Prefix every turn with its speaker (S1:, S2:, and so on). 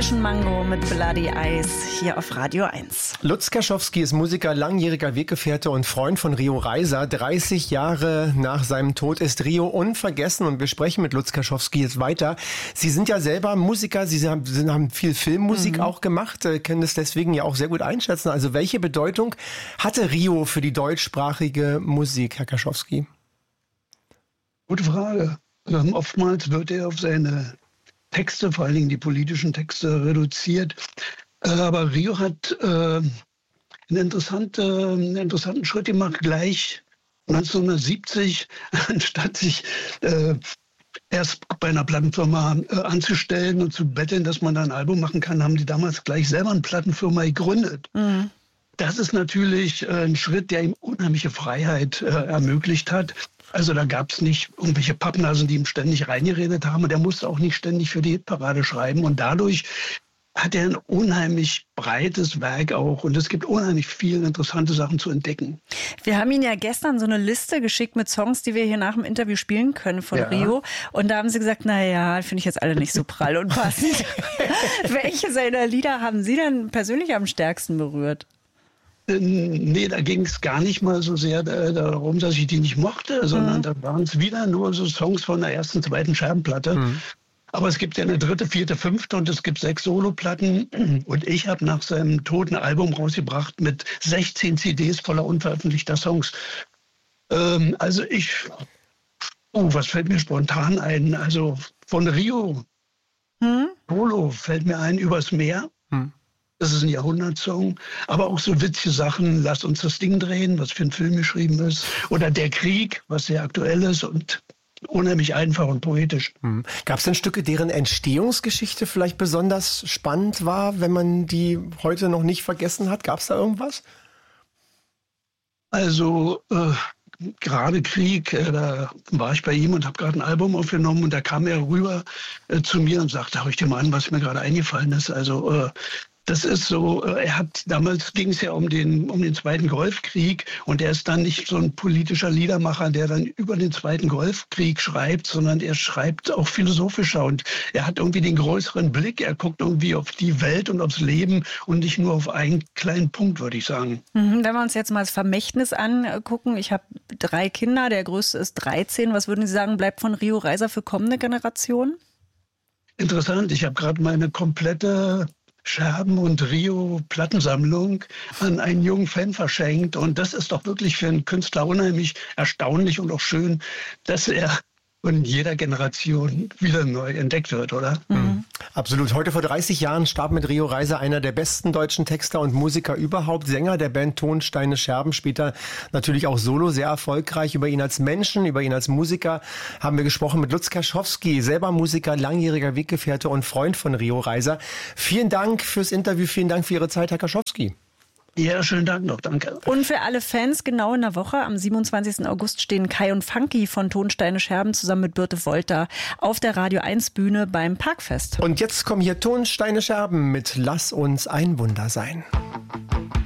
S1: Fashion Mango mit Bloody Eyes hier auf Radio 1.
S2: Lutz Kerschowski ist Musiker, langjähriger Weggefährte und Freund von Rio Reiser. 30 Jahre nach seinem Tod ist Rio unvergessen und wir sprechen mit Lutz Kerschowski jetzt weiter. Sie sind ja selber Musiker, Sie haben viel Filmmusik auch gemacht, können es deswegen ja auch sehr gut einschätzen. Also welche Bedeutung hatte Rio für die deutschsprachige Musik, Herr Kerschowski?
S3: Gute Frage. Oftmals wird er auf seine Texte, vor allen Dingen die politischen Texte, reduziert. Aber Rio hat einen interessanten Schritt gemacht. Gleich 1970, anstatt sich erst bei einer Plattenfirma anzustellen und zu betteln, dass man da ein Album machen kann, haben die damals gleich selber eine Plattenfirma gegründet. Mhm. Das ist natürlich ein Schritt, der ihm unheimliche Freiheit ermöglicht hat. Also da gab es nicht irgendwelche Pappnasen, die ihm ständig reingeredet haben. Und er musste auch nicht ständig für die Hitparade schreiben. Und dadurch hat er ein unheimlich breites Werk auch. Und es gibt unheimlich viele interessante Sachen zu entdecken.
S1: Wir haben Ihnen ja gestern so eine Liste geschickt mit Songs, die wir hier nach dem Interview spielen können von Rio. Und da haben Sie gesagt, naja, finde ich jetzt alle nicht so prall und passend. Welche seiner Lieder haben Sie denn persönlich am stärksten berührt?
S3: Nee, da ging es gar nicht mal so sehr darum, dass ich die nicht mochte, sondern da waren es wieder nur so Songs von der ersten, zweiten Scherbenplatte. Aber es gibt ja eine dritte, vierte, fünfte und es gibt 6 Soloplatten. Und ich habe nach seinem Tod ein Album rausgebracht mit 16 CDs voller unveröffentlichter Songs. Was fällt mir spontan ein? Also von Rio, Polo fällt mir ein, Übers Meer. Das ist ein Jahrhundertsong, aber auch so witzige Sachen, Lass uns das Ding drehen, was für ein Film geschrieben ist. Oder Der Krieg, was sehr aktuell ist und unheimlich einfach und poetisch.
S2: Gab es denn Stücke, deren Entstehungsgeschichte vielleicht besonders spannend war, wenn man die heute noch nicht vergessen hat? Gab es da irgendwas?
S3: Also gerade Krieg, da war ich bei ihm und habe gerade ein Album aufgenommen und da kam er rüber zu mir und sagte, hör ich dir mal an, was mir gerade eingefallen ist. Also das ist so, damals ging es ja um den Zweiten Golfkrieg und er ist dann nicht so ein politischer Liedermacher, der dann über den Zweiten Golfkrieg schreibt, sondern er schreibt auch philosophischer und er hat irgendwie den größeren Blick, er guckt irgendwie auf die Welt und aufs Leben und nicht nur auf einen kleinen Punkt, würde ich sagen.
S1: Wenn wir uns jetzt mal das Vermächtnis angucken, ich habe 3 Kinder, der größte ist 13, was würden Sie sagen, bleibt von Rio Reiser für kommende Generationen?
S3: Interessant, ich habe gerade meine komplette Scherben- und Rio-Plattensammlung an einen jungen Fan verschenkt. Und das ist doch wirklich für einen Künstler unheimlich erstaunlich und auch schön, dass er von jeder Generation wieder neu entdeckt wird, oder?
S2: Absolut. Heute vor 30 Jahren starb mit Rio Reiser einer der besten deutschen Texter und Musiker überhaupt, Sänger der Band Tonsteine Scherben, später natürlich auch solo, sehr erfolgreich. Über ihn als Menschen, über ihn als Musiker haben wir gesprochen mit Lutz Kerschowski, selber Musiker, langjähriger Weggefährte und Freund von Rio Reiser. Vielen Dank fürs Interview, vielen Dank für Ihre Zeit, Herr Kerschowski.
S3: Ja, schönen Dank noch, danke.
S1: Und für alle Fans, genau in der Woche, am 27. August stehen Kai und Funky von Tonsteine Scherben zusammen mit Birte Wolter auf der Radio 1 Bühne beim Parkfest.
S2: Und jetzt kommen hier Tonsteine Scherben mit Lass uns ein Wunder sein.